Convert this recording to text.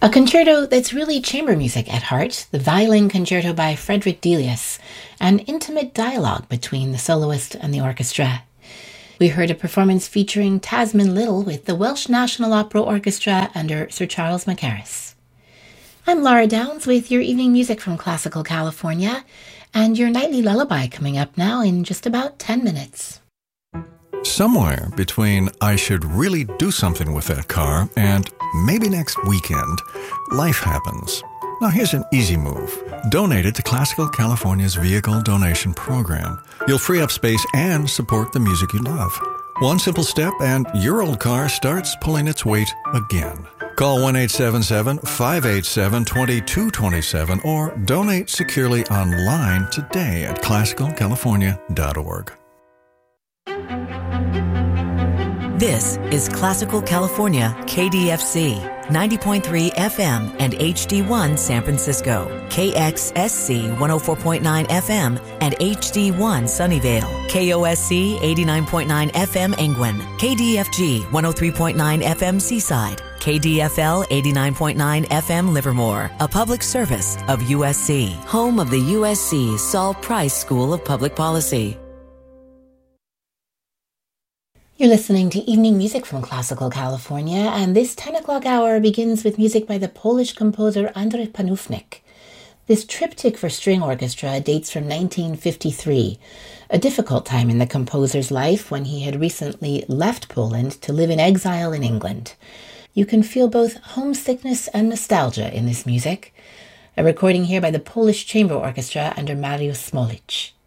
A concerto that's really chamber music at heart, the Violin Concerto by Frederick Delius, an intimate dialogue between the soloist and the orchestra. We heard a performance featuring Tasman Little with the Welsh National Opera Orchestra under Sir Charles Mackerras. I'm Laura Downs with your evening music from Classical California, and your nightly lullaby coming up now in just about 10 minutes. Somewhere between I should really do something with that car and maybe next weekend, life happens. Now here's an easy move. Donate it to Classical California's Vehicle Donation Program. You'll free up space and support the music you love. One simple step and your old car starts pulling its weight again. Call 1-877-587-2227 or donate securely online today at classicalcalifornia.org. This is Classical California, KDFC, 90.3 FM and HD1 San Francisco, KXSC 104.9 FM and HD1 Sunnyvale, KOSC 89.9 FM Angwin, KDFG 103.9 FM Seaside, KDFL 89.9 FM Livermore, a public service of USC, home of the USC Saul Price School of Public Policy. You're listening to Evening Music from Classical California, and this 10 o'clock hour begins with music by the Polish composer Andrzej Panufnik. This triptych for string orchestra dates from 1953, a difficult time in the composer's life when he had recently left Poland to live in exile in England. You can feel both homesickness and nostalgia in this music. A recording here by the Polish Chamber Orchestra under Mariusz Smolicz.